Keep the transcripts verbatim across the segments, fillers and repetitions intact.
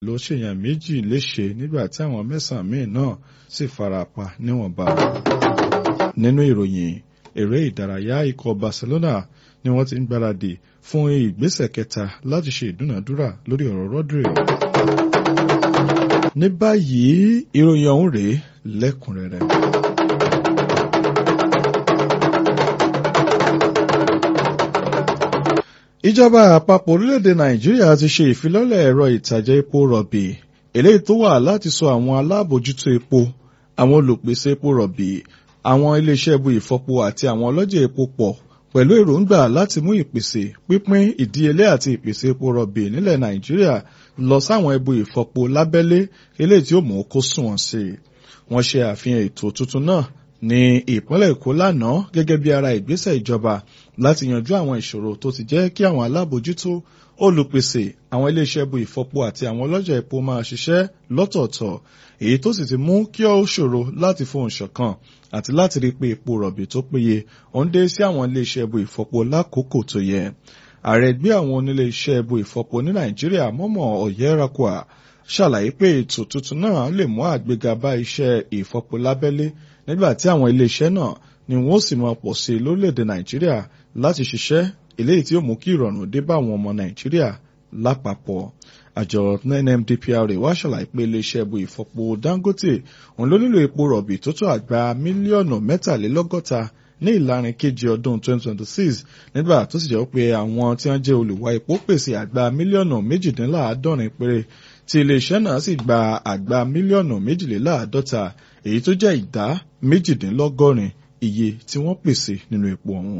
ló ṣèyàn méjì léṣe nígbà tí àwọn mẹ́sàn-án míì náà sì farapa níwọ̀nba. Nínú ìròyìn eré ìdárayá, ikọ̀ Barcelona ni wọ́n ti ń gbáradì fún ìgbésẹ̀ kẹta láti ṣe ìdúnàdúrà lórí ọ̀rọ̀ Rodri. Ní báyìí ìròyìn ọ̀hún rèé lẹ́kùnrẹ́rẹ́. Ìjọba àpapọ̀ orílẹ̀-èdè Nàìjíríà ti ṣe ìfilọ́lẹ̀ ẹ̀rọ ìtajà epo rọ̀bì eléyìí tó wà láti so àwọn alábòójútó epo, àwọn olùpèsè epo rọ̀bì, àwọn iléeṣẹ́ ebu ìfọpo àti àwọn ọlọ́jà epo pọ̀ pẹ̀lú èròǹgbà láti mú ìpèsè, pínpín, ìdíyelé àti ìpèsè epo rọ̀bì nílẹ̀ Nàìjíríà lọ sáwọn ebu ìfọpo lábẹ́lé eléyìí tí ó mú kó sunwọ̀n sí i. Wọ́n ṣe àfihàn ètò tuntun náà ní ìpínlẹ̀ Èkó lánàá gẹ́gẹ́ bí ara ìgbésẹ̀ ìjọba láti yanjú àwọn ìṣòro tó ti jẹ́ kí àwọn alábòójútó, olùpèsè, àwọn iléeṣẹ́ ebu ìfọpo àti àwọn ọlọ́jà epo máa ṣiṣẹ́ lọ́tọ̀ọ̀tọ̀, èyí tó sì ti mú kí ó ṣòro láti fohùn ṣọ̀kan àti láti rí pé epo rọ̀bì tó péye ó ń dé sí àwọn iléeṣẹ́ ebu ìfọpo lákòókò tó yẹ. Ààrẹ ẹgbẹ́ àwọn onílé iṣẹ́ ebu ìfọpo ní Nàìjíríà Mọ́mọ́ Ọ̀yẹ́rakùà ṣàlàyé pé ètò tuntun náà lè mú àgbéga bá iṣẹ́ ìfọpo lábẹ́lé nígbà tí àwọn iléeṣẹ́ náà ni wọ́n sì máa pọ̀ sí lórílẹ̀‐èdè Nàìjíríà láti ṣiṣẹ́, eléyìí tí ó mú kí ìrọ̀rùn dé bá àwọn ọmọ Nàìjíríà lápapọ̀. Àjọ N M D P R wá ṣàlàyé pé iléeṣẹ́ ebu ìfọpo Dangote òun ló nílò epo rọ̀bì tó tó àgbá mílíọ̀nù mẹ́tàlélọ́gọ́ta ní ìlàrin kejì ọdún twenty twenty-six nígbà tó sì jẹ́ pé àwọn tí wọ́n jẹ́ olùwà epo pèsè àgbá mílíọ̀nù méjìdínláàádọ́rin péré tí iléeṣẹ́ náà sì gba àgbá mílíọ̀nù méjìléláàádọ́ta, èyí tó jẹ́ ìdá méjìdínlọ́gọ́rin iye tí wọ́n pèsè nínú epo ọ̀hún.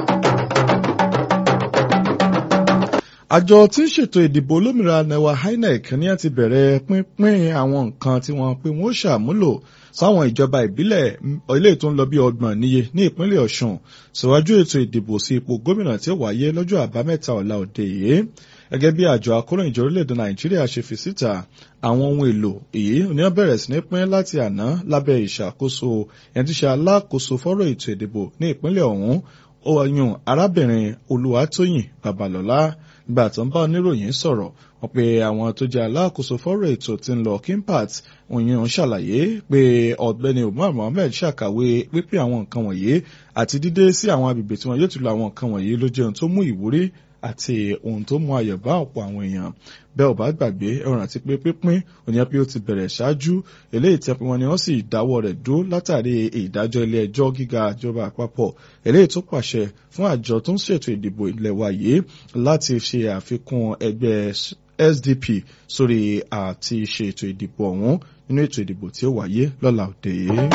Àjọ tí ń ṣètò ìdìbò olómìnira nẹwa I N E C ní àti bẹ̀rẹ̀ pínpín àwọn nǹkan tí wọ́n pé wọ́n ṣàmúlò sáwọn ìjọba ìbílẹ̀ ilé tó ń lọ bí ọgbọ̀n níye ní ìpínlẹ̀ Ọ̀ṣun síwájú ètò ìdìbò sí ipò gómìnà tí ó wáyé lọ́jọ́ àbámẹ́ta ọ̀la òde yìí. Gẹ́gẹ́ bí àjọ akóròyìnjọ orílẹ̀-èdè Nàìjíríà ṣe fi síta, àwọn ohun èlò èyí ni wọ́n bẹ̀rẹ̀ sí ní pín láti àná lábẹ́ ìṣàkóso ẹni tí ṣe alákòóso fọ́rọ̀ ètò ìdìbò ní ìpínlẹ̀ ọ̀hún, oyún arábìnrin Olúwatóyìn Babalọ́lá. Nígbà tó ń bá oníròyìn sọ̀rọ̀, wọ́n pe àwọn tó jẹ́ alákòóso fọ́rọ̀ ètò tí ń lọ Kimpat òyìn ṣàlàyé pé ọ̀gbẹ́ni Umar Mohammed ṣàkàwé pípín àwọn nǹkan wọ̀nyí àti dídé sí àwọn agbègbè tí wọ́n yóò ti lo àwọn nǹkan wọ̀nyí ló jẹ́ ohun tó mú ìwúrí àti ohun tó mú ayọ̀ bá ọ̀pọ̀ àwọn èèyàn. Bẹ́ẹ̀ ò bá gbàgbé, ẹ rántí pé pínpín òní pé ó ti bẹ̀rẹ̀ ṣáájú, eléyìí tí wọ́n ní wọ́n sì dáwọ́ rẹ̀ dúró látàrí ìdájọ́ ilé ẹjọ́ gíga ìjọba àpapọ̀ eléyìí tó pàṣẹ fún àjọ tó ń ṣètò ìdìbò ilẹ̀ wa yìí láti ṣe àfikún ẹgbẹ́ S D P sórí àti ṣe ètò ìdìbò ọ̀hún nínú ètò ìdìbò tí ó wáyé lọ́la òde.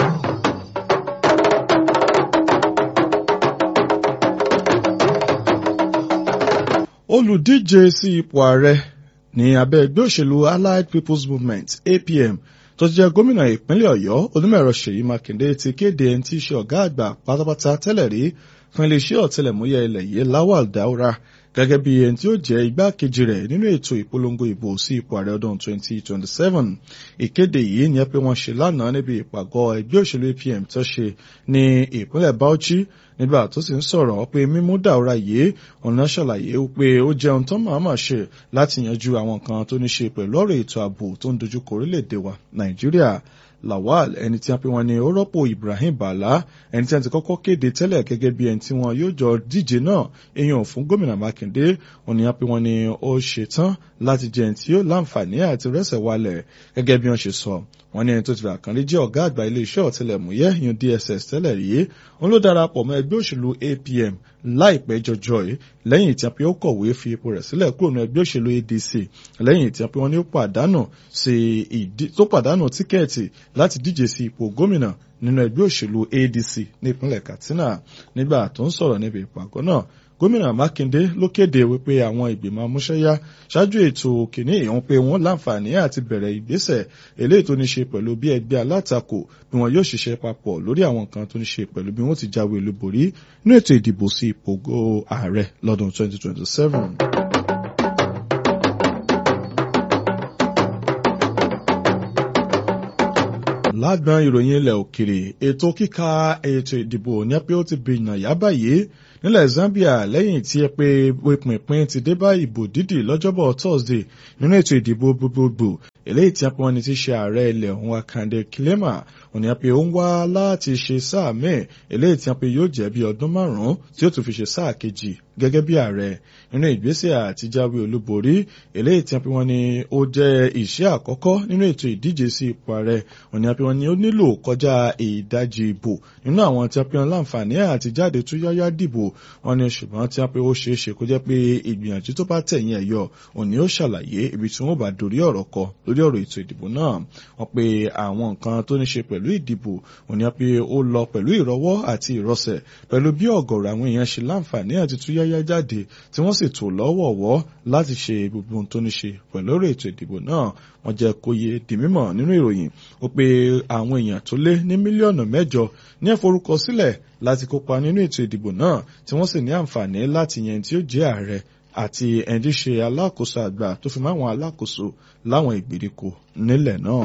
Olùdíje sí ipò ààrẹ ní abẹ́ ẹgbẹ́ òṣèlú Allied People's Movement A P M tó jẹ́ gómìnà ìpínlẹ̀ Ọ̀yọ́ Onímọ̀ẹ̀rọ Ṣèyí Mákindé ti kéde ẹni tí í ṣe ọ̀gá àgbà pátápátá tẹ́lẹ̀ rí fún iléeṣẹ́ ọ̀tẹlẹ̀múyẹ́ ilẹ̀ yìí Lawal Daura gẹ́gẹ́ bí ẹni tí ó jẹ́ igbákejì rẹ̀ nínú ètò ìpolongo ìbò sí ipò ààrẹ ọdún twenty twenty-seven. Ìkéde yìí ni pé wọ́n ṣe lánàá níbi ìpàgọ́ ẹgbẹ́ òṣèlú A P M tó ṣe ní ìpínlẹ̀ Bauchi nígbà tó sì ń sọ̀rọ̀ pé mímú Daura yìí ọ̀nà ṣàlàyé pé ó jẹ́ ohun tó máa ṣe láti yanjú àwọn nǹkan tó ní ṣe pẹ̀lú ọ̀rọ̀ ètò ààbò tó ń dojúkọ orílẹ̀-èdè wa Nàìjíríà. Lawal ẹni tí a pè wọ́n ní ó rọ́pò Ibrahim Bala ẹni tí a ti kọ́kọ́ kéde tẹ́lẹ̀ gẹ́gẹ́ bí ẹni tí wọ́n yóò jọ díje náà èèyàn fún gómìnà Mákindé, wọ́n ní a pè wọ́n ní ó ṣetán láti jẹ́ ẹni tí yóò láǹfààní àti rẹ́sẹ̀ walẹ̀ gẹ́gẹ́ bí wọ́n ṣe sọ. Wọ́n ní ẹni tó ti rà kan rí jẹ́ ọ̀gá àgbà iléeṣẹ́ ọ̀tẹlẹ̀múyẹ́ yun D S S tẹ́lẹ̀ rí, òun ló darapọ̀ mọ́ ẹgbẹ́ òṣèlú A P M láìpẹ́ jọjọ yìí lẹ́yìn tí a pè ó kọ̀wé fi ipò rẹ̀ sílẹ̀ kúrò ní ẹgbẹ́ òṣèlú A D C lẹ́yìn tí a pè wọ́n ní ó pàdánù sí ìdí tó pàdánù tíkẹ́ẹ̀tì láti díje sí ipò gómìnà nínú ẹgbẹ́ òṣèlú A D C ní ìpínlẹ̀ Katsina. Nígbà tó ń sọ̀rọ̀ níbi ìpàgọ́ náà, gómìnà Mákindé ló kéde wípé àwọn ìgbìmọ̀ amúṣẹ́yá ṣáájú ètò kìíní ìhun pé wọ́n láǹfààní àti bẹ̀rẹ̀ ìgbésẹ̀ eléyìí tó ní ṣe pẹ̀lú bí ẹgbẹ́ alátakò bí wọn yóò ṣiṣẹ́ papọ̀ lórí àwọn nǹkan tó ní ṣe pẹ̀lú bí wọ́n ti jáwé olúborí nínú ètò ìdìbò sí ipò ààrẹ lọ́dún twenty twenty-seven. Lágbọn ìròyìn ilẹ̀ òkèrè, ètò kíka ètò ìdìbò ní pé ó ti bìyàn yá báyìí nílẹ̀ Zambia lẹ́yìn tí ẹ pé ìpínpín ti dé bá ìbò dídì lọ́jọ́bọ̀ Thursday nínú ètò ìdìbò gbogbogbò eléyìí tí wọ́n ní ti ṣe ààrẹ ilẹ̀ ọ̀hún Hakainde Hichilema òní pé ó ń wá láti ṣe sáà mẹ́ẹ̀ eléyìí tí wọ́n pé yóò jẹ́ bí ọdún márùn-ún tí ó tún fi ṣe sáà kejì gẹ́gẹ́ bí ààrẹ nínú ìgbésẹ̀ àtijáwé olúborí eléyìí tí wọ́n ní ó jẹ́ ìṣe àkọ́kọ́ nínú ètò ìdíje sí ipò ààrẹ òní pé wọ́n ní ó nílò kọjá ìdajì ìbò nínú àwọn tí wọ́n láǹfààní àti jáde tún yáyá dìbò wọ́n ní ṣùgbọ́n tí wọ́n pé ó ṣeé ṣe kó jẹ́ pé ìgbìyànjú tó bá tẹ̀yìn ẹ̀yọ òní ó ṣàlàyé ibi tí wọ́n bá dorí ọ̀rọ̀ kọ lórí ọ̀rọ̀ ètò ìdìbò náà wọ́n pe àwọn nǹkan tó ní ṣe pẹ̀lú ìdìbò òní pé ó lọ pẹ̀lú ìrọwọ́ àti ìrọsẹ̀ pẹ̀lú bí ọ̀gọ̀rọ̀ àwọn èèyàn ṣe láǹfààní àti tún yáyá jáde tí wọ́n sì tò lọ́wọ̀ọ̀wọ́ láti ṣe gbogbo ohun tó ní ṣe pẹ̀lú ọ̀rọ̀ ètò ìdìbò náà wọ́n jẹ́ kó yé di mímọ̀ nínú ìròyìn ó pé àwọn èèyàn tó lé ní mílíọ̀nù mẹ́jọ ní ẹ̀forúkọ sílẹ̀ láti kópa nínú ètò ìdìbò náà tí wọ́n sì ní àǹfààní láti yan tí ó jẹ́ ààrẹ àti ẹni tí ṣe alákòóso àgbà tó fi máwọn alákòóso láwọn ìgbèríko nílẹ̀ náà.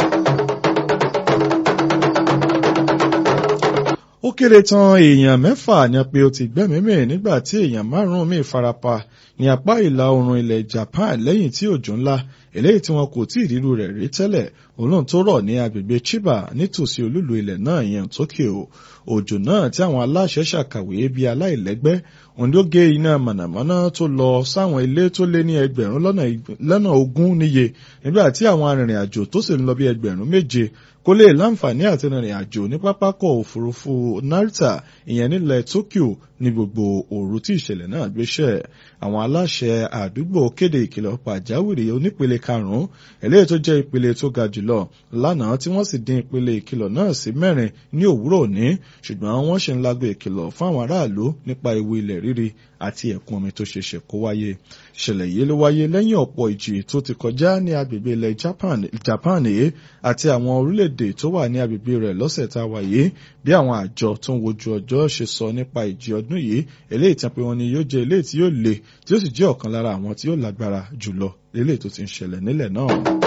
ó kéré tán èèyàn mẹ́fà ni pé ó ti gbẹ́mìí nígbà tí èèyàn márùn-ún míì farapa ní apá ìlà oòrùn ilẹ̀ Japan lẹ́yìn tí òjò ńlá eléyìí tí wọn kò tí ì rírú rẹ̀ rí tẹ́lẹ̀ òun tó rọ̀ ní agbègbè Chiba nítòsí olúlu ilẹ̀ náà ìyẹn Tokyo òjò náà tí àwọn aláṣẹ ṣàkàwé bíi aláìlẹ́gbẹ́ òun ló gé iná mànàmáná tó lọ sáwọn ilé tó lé ní ẹgbẹ̀rún lọ́nà ogún níye nígbà tí àwọn arìnrìn-àjò tó sì ń lọ bí ẹgbẹ̀rún méje kó lè láǹfààní àti rìnrìn àjò ní pápákọ̀ òfurufú Narita ìyẹn nílẹ̀ Tokyo ní gbogbo òru tí ìṣẹ̀lẹ̀ náà gbéṣẹ́ àwọn aláṣẹ àdúgbò kéde ìkìlọ̀ pàjáwìrì onípele karùn-ún eléyìí tó jẹ́ ìpele tó ga jùlọ lánàá tí wọ́n sì dín ìpele ìkìlọ̀ náà sí mẹ́rin ní òwúrọ̀ òní ṣùgbọ́n wọ́n ṣe ń lágbo ìkìlọ̀ fún àwọn aráàlú nípa ewu ilẹ̀ rírì àti ẹ̀kún omi tó ṣeéṣe kó wáyé ìṣẹ̀lẹ̀ yìí ló wáyé lẹ́yìn ọ̀pọ̀ ìjì tó ti kọjá ní agbègbè ilẹ̀ Japan Japan yìí àti àwọn orílẹ̀-èdè tó wà ní agbègbè rẹ̀ lọ́sẹ̀ tá a wà yìí bí àwọn àjọ tó ń wojú ọjọ́ ṣe sọ nípa ìjì ọdún yìí eléyìí tí wọ́n ní yóò jẹ́ eléyìí tí yóò le tí ó sì jẹ́ ọ̀kan lára àwọn tí yóò lágbára jùlọ eléyìí tó ti ń ṣẹlẹ̀ nílẹ̀ náà.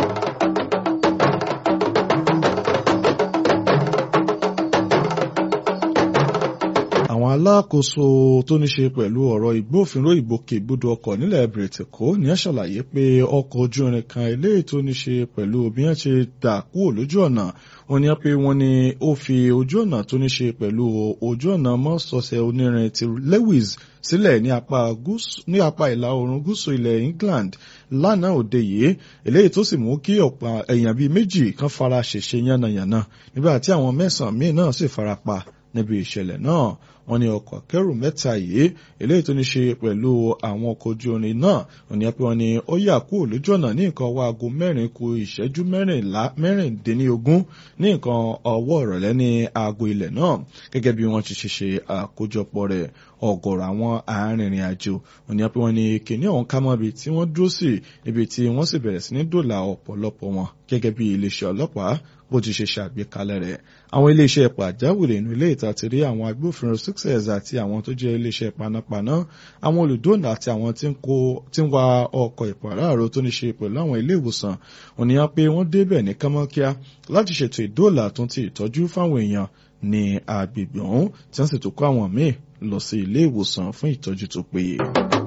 àwọn alákòóso tó ní ṣe pẹ̀lú ọ̀rọ̀ ìgbófinró ìgbòkègbodò ọkọ̀ nílẹ̀ Bìrìtìkó ní ẹ̀ ṣàlàyé pé ọkọ̀ ojú irin kan eléyìí tó ní ṣe pẹ̀lú bí wọ́n ṣe dà kúrò lójú ọ̀nà wọ́n ní pé wọ́n ní ó fi ojú ọ̀nà tó ní ṣe pẹ̀lú ojú ọ̀nà mọ́sọ̀ọ̀sẹ̀ onírin ti Lewis sílẹ̀ ní apá gúúsù ní apá ìlà oòrùn gúúsù ilẹ̀ England lánàá òde yìí eléyìí tó sì mú kí ọ̀pọ̀ èèyàn bíi méjì kan fara ṣèṣe yánnayànna nígbà tí àwọn mẹ́sàn-án míì náà sì fara pa níbi ìṣẹ̀lẹ̀ náà wọ́n ní ọkọ̀ akẹ́rù mẹ́ta yìí eléyìí tó ní ṣe pẹ̀lú àwọn ọkọ̀ ojú irin náà wọ́n ní pé wọ́n ní ó yà kúrò lójú ọ̀nà ní nǹkan ọwọ́ aago mẹ́rin kù ìṣẹ́jú mẹ́rìnlá mẹ́rìndínlógún ní nǹkan ọwọ́ ìrọ̀lẹ́ ní aago ilẹ̀ náà gẹ́gẹ́ bí wọ́n ti ṣe ṣe àkójọpọ̀ rẹ̀ ọ̀gọ̀rọ̀ àwọn arìnrìn àjò wọ́n ní pé wọ́n ní kìnìún ọ̀hún ká mọ́bi tí wọ́n dúró sí níbi tí wọ́n sì bẹ̀rẹ̀ sí ní dòlà ọ̀pọ̀lọpọ̀ wọn gẹ́gẹ́ bí iléeṣẹ́ ọlọ́pàá bó ti ṣe ṣàgbékalẹ̀ rẹ̀ àwọn iléeṣẹ́ pàjáwìrì inú ilé ìta ti rí àwọn agbófinró success àti àwọn tó jẹ́ iléeṣẹ́ panápaná àwọn olùdóòlà àti àwọn tí ń wa ọkọ̀ ìpàráàrò tó ní ṣe pẹ̀lú àwọn ilé ìwòsàn òníyàn pé wọ́n débẹ̀ ní kánmọ́kíá láti ṣètò ìdóòlà tó ti ìtọ́jú fáwọn èèyàn ní agbègbè ọ̀hún tí wọ́n sì tó kó àwọn míì lọ sí ilé ìwòsàn fún ìtọ́jú tó péye.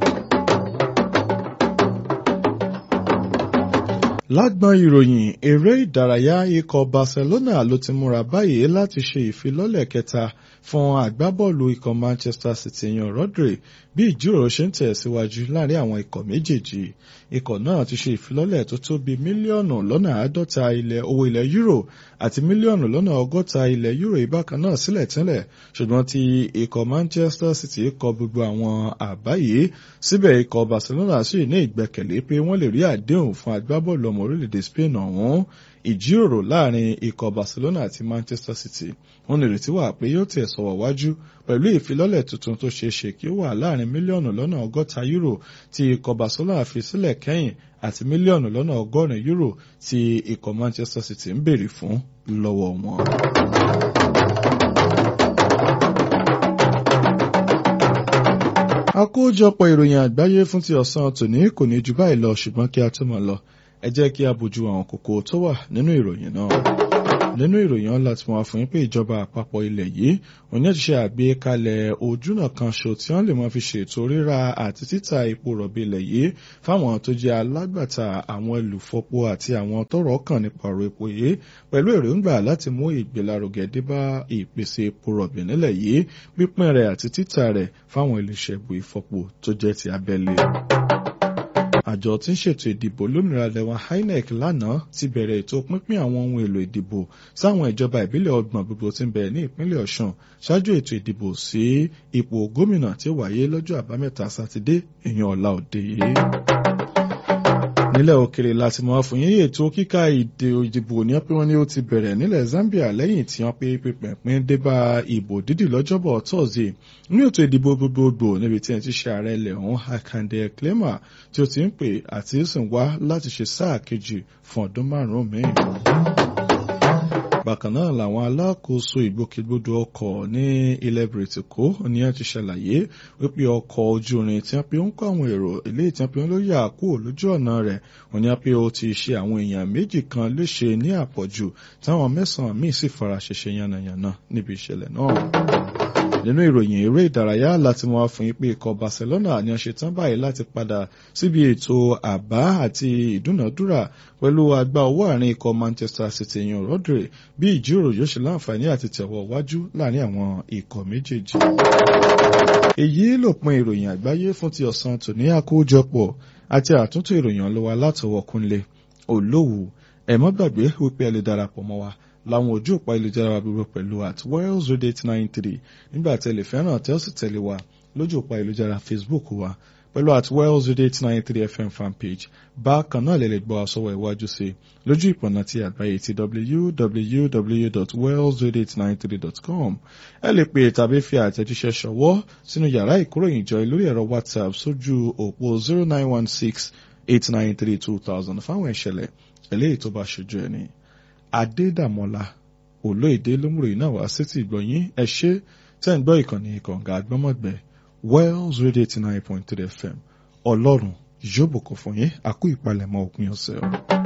lágbọn ìròyìn eré ìdárayá ikọ̀ Barcelona ló ti múra báyìí láti ṣe ìfilọ́lẹ̀ kẹta fún agbábọ́ọ̀lù ikọ̀ Manchester City yan Rodri bí ìjíròrò ṣe ń tẹ̀síwájú láàrin àwọn ikọ̀ méjèèjì ikọ̀ náà ti ṣe ìfilọ́lẹ̀ tó tó bí mílíọ̀nù lọ́nà àádọ́ta ilẹ̀ owó ilẹ̀ euro àti mílíọ̀nù lọ́nà ọgọ́ta ilẹ̀ euro ìbákan náà sílẹ̀ tẹ́lẹ̀ ṣùgbọ́n tí ikọ̀ Manchester City kọ gbogbo àwọn àbá yìí síbẹ̀ ikọ̀ Barcelona sì ní ìgbẹ́kẹ̀lé pé wọ́n lè rí àdéhùn fún agbábọ́ọ̀lù ọmọ orílẹ̀-èdè Spain ọ̀hún ìjíròrò láàrin ikọ̀ Barcelona àti Manchester City wọ́n nírètí wà pé yóò tẹ̀ sọ̀wọ́ wájú pẹ̀lú ìfilọ́lẹ̀ tuntun tó ṣeé ṣe kí ó wà láàrin mílíọ̀nù lọ́nà ọgọ́ta euro tí ikọ̀ Barcelona fi sílẹ̀ kẹ́yìn àti mílíọ̀nù lọ́nà ọgọ́rin euro tí ikọ̀ Manchester City ń béèrè fún lọ́wọ́ wọn. àkójọpọ̀ ìròyìn àgbáyé fún ti ọ̀sán tòní kò ní jù báyìí lọ ṣùgbọ́n kí a tó máa lọ ẹ jẹ́ kí a bójú àwọn kókó tó wà nínú ìròyìn náà. nínú ìròyìn ọ̀la tí wọ́n fún yín pé ìjọba àpapọ̀ ilẹ̀ yìí òun yóò ti ṣe àgbékalẹ̀ ojúnà kan ṣo tí wọ́n lè máa fi ṣètò rírà àti títà epo rọ̀bì ilẹ̀ yìí fáwọn tó jẹ́ alágbàtà àwọn olùfọpo àti àwọn tọ́rọ̀ kàn nípa ọ̀rọ̀ epo yìí pẹ̀lú èròǹgbà láti mú ìgbélárugẹ dé bá ìpèsè epo rọ̀bì nílẹ̀ yìí pípín rẹ̀ àti títà rẹ̀ fáwọn iléeṣẹ́ epo ìfọpo tó jẹ́ ti abẹ́lé. Àjọ tí ń ṣètò ìdìbò lómìnira lẹ́wọ̀n I N E C lánàá ti bẹ̀rẹ̀ ètò pínpín àwọn ohun èlò ìdìbò sáwọn ìjọba ìbílẹ̀ ọgbọ̀n gbogbo tí ń bẹ ní ìpínlẹ̀ Ọ̀ṣun ṣáájú ètò ìdìbò sí ipò gómìnà tí ó wáyé lọ́jọ́ àbámẹ́ta sátidé ìyẹn ọ̀la òde yìí. Nílẹ̀ òkèrè láti mọ̀ fún yín ètò kíkà ìdìbò ní pé wọ́n ní ó ti bẹ̀rẹ̀ nílẹ̀ Zambia lẹ́yìn tí wọ́n pé pípẹ̀pín débà ìbò dídì lọ́jọ́bọ̀ Thursday ní ètò ìdìbò gbogbogbò níbi tí ẹni tí ṣe ààrẹ ilẹ̀ ọ̀hún Hakainde Hichilema tí ó ti ń pè àti sì ń wá láti ṣe sáà kejì fún ọdún márùn-ún mìíràn. Bákan náà làwọn alákòóso ìgbòkègbodò ọkọ̀ ní ilẹ̀ Bìrìtìkó ní wọ́n ti ṣàlàyé wípé ọkọ̀ ojú irin tí wọ́n pe ń kó àwọn èrò ilé tí wọ́n pe ń lórí àkó lójú ọ̀nà rẹ̀ wọ́n ní wọ́n pe ó ti ṣe àwọn èèyàn méjì kan léṣe ní àpọ̀jù táwọn mẹ́sàn-án míì sì fara ṣẹṣẹ yánnayànna níbi ìṣẹ̀lẹ̀ náà. Nínú ìròyìn eré ìdárayá láti mọ fún yín pé ikọ̀ Barcelona ni wọ́n ṣe tán báyìí láti padà síbi ètò àbá àti ìdúnàdúrà pẹ̀lú àgbà owó àárín ikọ̀ Manchester City yan Rodri bí ìjíròrò yóò ṣe láǹfààní àti tẹ̀wọ̀ wájú láàrin àwọn ikọ̀ méjèèjì. Èyí lópin ìròyìn àgbáyé fún ti ọ̀sán tòní àkójọpọ̀ àti àtúntò ìròyìn ọlọ́wà látọwọ́ Kúnlé Olówù. Ẹ má gbàgbé wípé ẹ lè darapọ̀ mọ́ wa láwọn ojú òpá ìlújára wa gbogbo pẹ̀lú at Wales Radio eight nine three nígbà tẹ́lẹ̀ fẹ́ràn tẹ́ ó sì tẹ̀lé wa lójú òpá ìlújára Facebook wa pẹ̀lú at Wales Radio eight nine three F M fan page. Bákan náà lè lè gbọ́ àsọwọ́ ìwájú sí lójú ìpọ̀nà ti àgbáyé ti w w w dot wales radio eight nine three dot com. Ẹ lè pè tàbí fi àtẹ̀jíṣẹ́ ṣọwọ́ sínú yàrá ìkóròyìnjọ lórí ẹ̀rọ WhatsApp sójú òpó zero nine one six eight nine three two thousand fáwọn ìṣẹ̀lẹ̀ eléyìí tó bá ṣojú ẹni. Adédàmọ́lá Olóyèdè lómùrè náà wá sí ti ìgbọ̀nyín ẹ ṣé tẹ́ ń gbọ́ ìkànnì ìkànga àgbọ́mọ̀gbẹ́ Wales Radio eighty nine point three F M. Ọlọ́run yóò bùkún fún yín àkú ìpalẹ̀mọ́ òpin ọ̀sẹ̀.